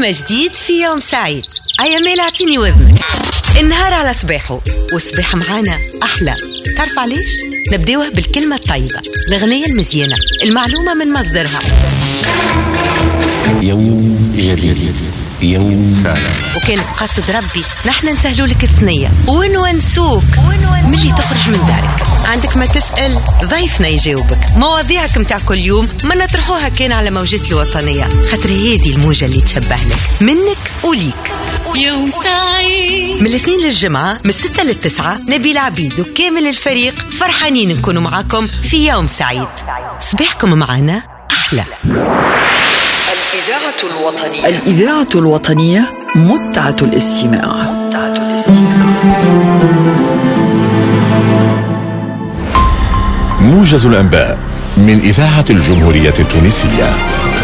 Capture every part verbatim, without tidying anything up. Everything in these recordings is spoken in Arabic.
أما جديد في يوم سعيد. أياميل اعطيني وذنك. النهار على صباحه والصباح معانا أحلى. تعرف علاش؟ نبداوه بالكلمة الطيبة، الأغنية المزيانة، المعلومة من مصدرها. يوم جديد، يوم سعيد. وكانك قصد ربي نحن نسهلوا لك الثنية ونونسوك ملي تخرج من دارك. عندك ما تسأل ضيفنا يجاوبك. مواضيعك متاع كل يوم ما نطرحوها كان على موجات الوطنية، خاطر هذه الموجة اللي تشبه لك منك وليك. يوم سعيد من الاثنين للجمعة من الستة للتسعة. نبيل عبيد وكامل الفريق فرحانين نكونوا معاكم في يوم سعيد. صباحكم معنا أحلى. الإذاعة الوطنية الإذاعة الوطنية متعة الاستماع. متعة الاستماع. موجز الأنباء من إذاعة الجمهورية التونسية.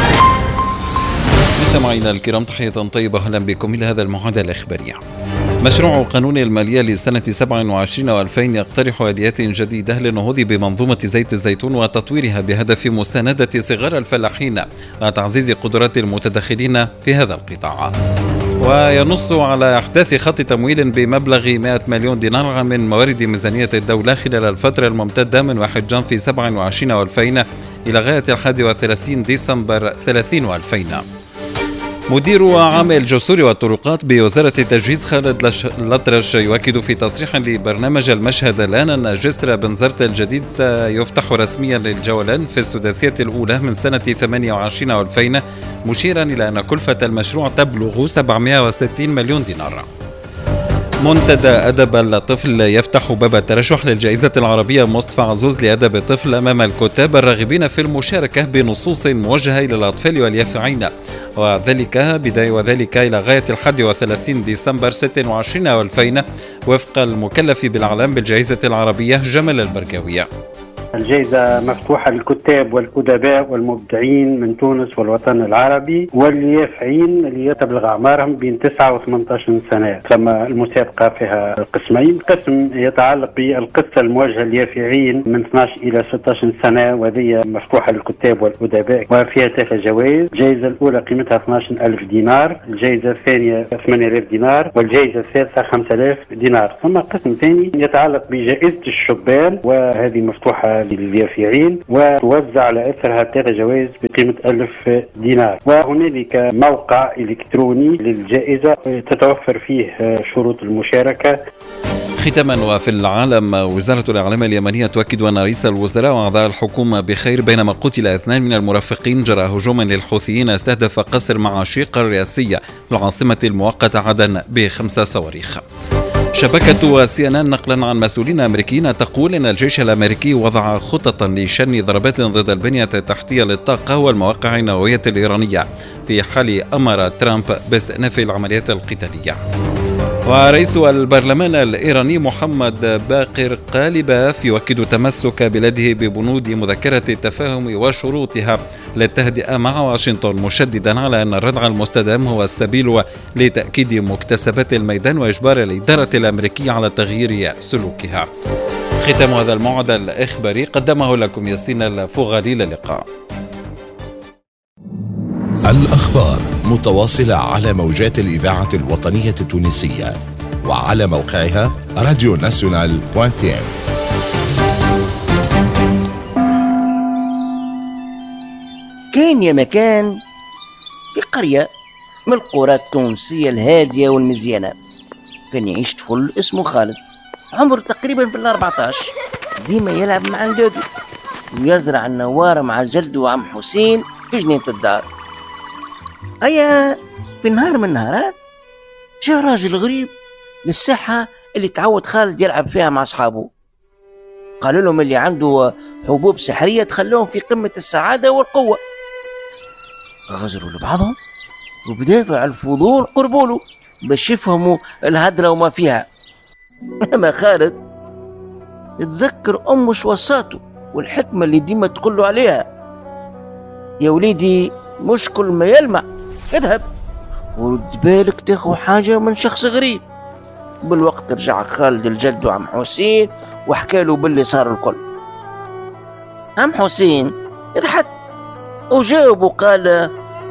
مستمعينا الكرام، تحية طيبة، أهلا بكم إلى هذا الموعد الإخباري. مشروع قانون المالية لسنة سبعة وعشرين وألفين يقترح آليات جديدة للنهوض بمنظومة زيت الزيتون وتطويرها بهدف مساندة صغار الفلاحين وتعزيز قدرات المتدخلين في هذا القطاع. وينص على إحداث خط تمويل بمبلغ مئة مليون دينار من موارد ميزانية الدولة خلال الفترة الممتدة من واحد جانفي سبعة وعشرين وألفين إلى غاية الحادي وثلاثين ديسمبر ثلاثين وألفين. مدير عام الجسور والطرقات بوزارة التجهيز خالد الأطرش يؤكد في تصريح لبرنامج المشهد الآن أن جسر بنزرت الجديد سيفتح رسميا للجولان في السداسية الأولى من سنة ثمانية وعشرين وألفين، مشيرا إلى أن كلفة المشروع تبلغ سبعمئة وستين مليون دينار. منتدى أدب الطفل يفتح باب الترشح للجائزة العربية مصطفى عزوز لأدب الطفل أمام الكتاب الراغبين في المشاركة بنصوص موجهة إلى الأطفال واليافعين، وذلك بداية وذلك إلى غاية الحادي وثلاثين ديسمبر ستة وعشرين ألفين وفق المكلف بالإعلام بالجائزة العربية جمال البرقاوية. الجائزة مفتوحة للكتاب والأدباء والمبدعين من تونس والوطن العربي واليافعين اللي تبلغ أعمارهم بين تسعة وثمانية عشر سنة. ثم المسابقة فيها قسمين، قسم يتعلق بالقصة الموجهة لليافعين من اثني عشر إلى ستة عشر سنة، وهذه مفتوحة للكتاب والأدباء وفيها ثلاث جوائز. الجائزة الأولى قيمتها اثني عشر ألف دينار، الجائزة الثانية ثمانية آلاف دينار، والجائزة الثالثة خمسة آلاف دينار. ثم قسم ثاني يتعلق بجائزة الشبان، وهذه مفتوحة لليافعين وتوزع على أثرها ثلاث جوائز بقيمة ألف دينار. وهنالك موقع إلكتروني للجائزة تتوفر فيه شروط المشاركة. ختاما وفي العالم، وزارة الإعلام اليمنية تؤكد أن رئيس الوزراء وأعضاء الحكومة بخير، بينما قتل اثنان من المرافقين جرى هجوم للحوثيين استهدف قصر معاشيق الرئاسية في العاصمة المؤقتة عدن بخمسة صواريخ. شبكة سي إن إن نقلا عن مسؤولين أمريكيين تقول إن الجيش الأمريكي وضع خططا لشن ضربات ضد البنية التحتية للطاقة والمواقع النووية الإيرانية في حال أمر ترامب باستئناف العمليات القتالية. ورئيس البرلمان الإيراني محمد باقر قالباف يؤكد تمسك بلاده ببنود مذكرة التفاهم وشروطها للتهدئة مع واشنطن، مشددا على أن الردع المستدام هو السبيل لتأكيد مكتسبات الميدان وإجبار الإدارة الأمريكية على تغيير سلوكها. ختام هذا الموعد الإخباري قدمه لكم ياسين الفغالي. للقاء. الأخبار متواصلة على موجات الإذاعة الوطنية التونسية وعلى موقعها راديو ناسيونال دوت تي ام. كان يا مكان في قرية من القرى التونسية الهادية والمزيانة، كان يعيش طفل اسمه خالد، عمره تقريبا في الأربعة عشر. ديما يلعب مع أولادو ويزرع النوار مع الجد وعم حسين في جنينة الدار. أيا في نهار من النهارات جاء راجل غريب للساحة اللي تعود خالد يلعب فيها مع أصحابه. قالوا لهم اللي عنده حبوب سحرية تخلوهم في قمة السعادة والقوة. غزروا لبعضهم وبدافع الفضول قربوله باش يفهموا الهدرة وما فيها. أما خالد يتذكر أمه وصاته والحكمة اللي ديما تقول له عليها: يا وليدي مش كل ما يلمع اذهب ورد بالك تاخذ حاجة من شخص غريب. بالوقت رجع خالد الجد وعم حسين وحكى له باللي صار الكل. عم حسين يضحك وجاوب وقال: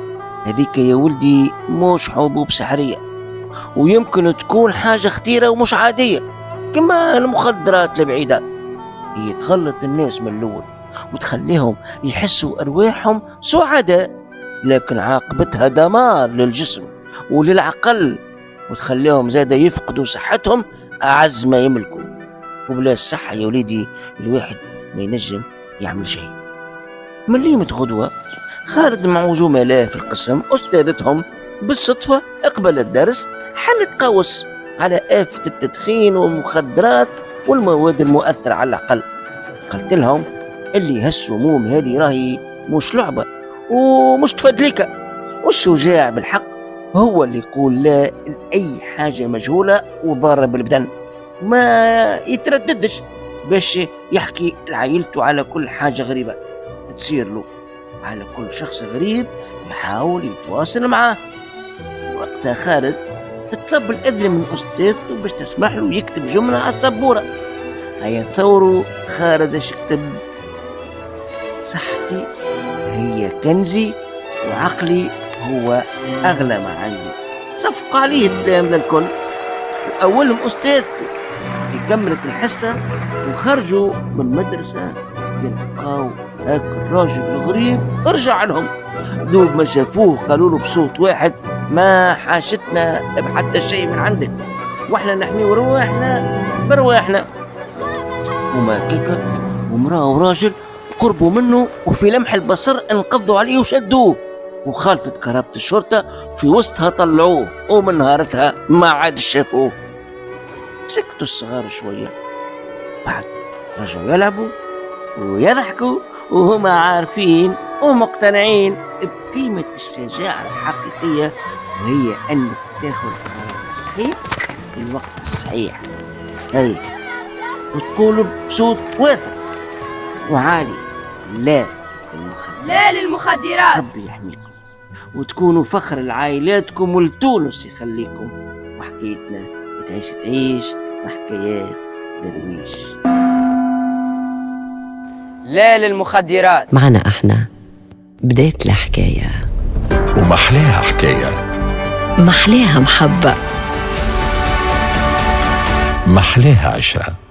هذيك يا ولدي مش حبوب سحرية، ويمكن تكون حاجة خطيرة ومش عادية كما المخدرات البعيدة. هي تغلط الناس من الأول وتخليهم يحسوا أرواحهم سعداء، لكن عاقبتها دمار للجسم وللعقل، وتخليهم زادة يفقدوا صحتهم أعز ما يملكوا. وبلا الصحة يا وليدي الواحد ما ينجم يعمل شيء. من ليمة غدوة خالد مع زملائه في القسم أستاذتهم بالصدفة اقبل الدرس حلت قوس على آفة التدخين والمخدرات والمواد المؤثرة على العقل. قلت لهم اللي هالسموم هذه راهي مش لعبة ومش تفدلكة، والشجاع بالحق هو اللي يقول لا لأي حاجة مجهولة وضارة بالبدن، ما يترددش باش يحكي لعائلته على كل حاجة غريبة تصير له، على كل شخص غريب يحاول يتواصل معاه. وقتها خالد طلب الإذن من أستاذته باش تسمح له يكتب جملة على السبورة. هيا تصوروا خالد ايش كتب: صحتي هي كنزي وعقلي هو أغلى ما عندي. صفق عليه الكلام الكل. وأولهم أستاذته كملت الحصة وخرجوا من مدرسة يلقاو هاك الراجل الغريب رجع لهم. دوب ما شافوه قالوا له بصوت واحد: ما حاشتنا بحتى شيء من عندك، واحنا نحمي رواحنا برواحنا. وما كيكا ومراه وراجل قربوا منه، وفي لمح البصر انقضوا عليه وشدوه، وخالطت كرابة الشرطة في وسطها طلعوه، ومن نهارتها ما عاد شافوه. سكتوا الصغار شوية، بعد رجعوا يلعبوا ويضحكوا وهم عارفين ومقتنعين بقيمة الشجاعة الحقيقية، وهي أنك تاخذ القرار الصحيح في الوقت الصحيح. هاي وتقولوا بصوت واثق وعالي: لا للمخدرات، لا للمخدرات، ربي يحميكم، وتكونوا فخر لعائلاتكم ولتونس يخليكم. وحكايتنا تعيش تعيش وحكايات درويش. لا للمخدرات. معنا احنا بداية الحكاية، ومحلاها حكاية، محلاها محبة، محلاها عشرة.